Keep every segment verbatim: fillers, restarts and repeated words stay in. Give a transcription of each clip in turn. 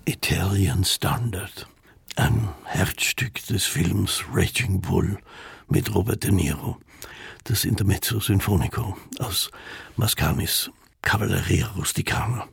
Italian Standard, ein Herzstück des Films Raging Bull mit Robert De Niro, das Intermezzo Sinfonico aus Mascanis Cavalleria Rusticana.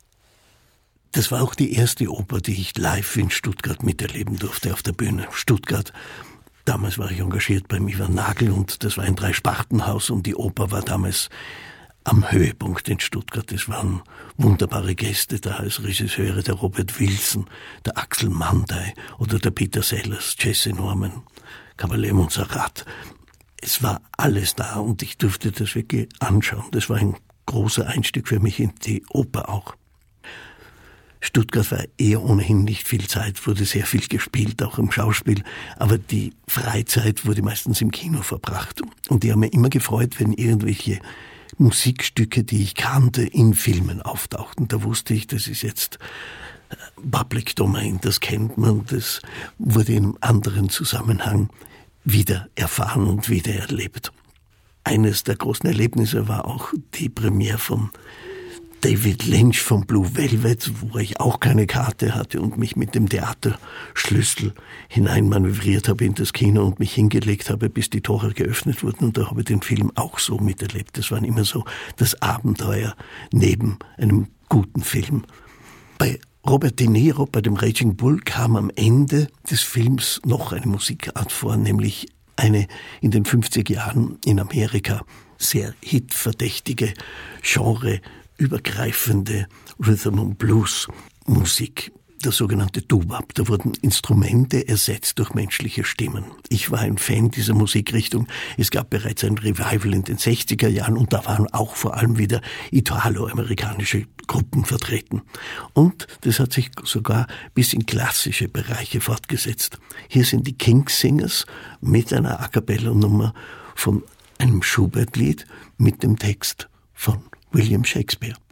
Das war auch die erste Oper, die ich live in Stuttgart miterleben durfte auf der Bühne. Stuttgart, damals war ich engagiert beim Ivan Nagel und das war ein Dreispartenhaus und die Oper war damals am Höhepunkt in Stuttgart. Es waren wunderbare Gäste da als Regisseure, der Robert Wilson, der Axel Mandey oder der Peter Sellers, Jesse Norman, Caballé Montserrat. Es war alles da und ich durfte das wirklich anschauen. Das war ein großer Einstieg für mich in die Oper auch. Stuttgart war eher ohnehin nicht viel Zeit, wurde sehr viel gespielt, auch im Schauspiel, aber die Freizeit wurde meistens im Kino verbracht. Und die haben mich immer gefreut, wenn irgendwelche Musikstücke, die ich kannte, in Filmen auftauchten. Da wusste ich, das ist jetzt Public Domain, das kennt man, das wurde in einem anderen Zusammenhang wieder erfahren und wieder erlebt. Eines der großen Erlebnisse war auch die Premiere von David Lynch von Blue Velvet, wo ich auch keine Karte hatte und mich mit dem Theaterschlüssel hineinmanövriert habe in das Kino und mich hingelegt habe, bis die Tore geöffnet wurden. Und da habe ich den Film auch so miterlebt. Das war immer so das Abenteuer neben einem guten Film. Bei Robert De Niro, bei dem Raging Bull, kam am Ende des Films noch eine Musikart vor, nämlich eine in den fünfziger Jahren in Amerika sehr hitverdächtige Genre übergreifende Rhythm and Blues Musik, der sogenannte Doo-Wop. Da wurden Instrumente ersetzt durch menschliche Stimmen. Ich war ein Fan dieser Musikrichtung. Es gab bereits ein Revival in den sechziger Jahren und da waren auch vor allem wieder italo-amerikanische Gruppen vertreten. Und das hat sich sogar bis in klassische Bereiche fortgesetzt. Hier sind die King's-Singers mit einer A-Cappella-Nummer von einem Schubert-Lied mit dem Text von William Shakespeare.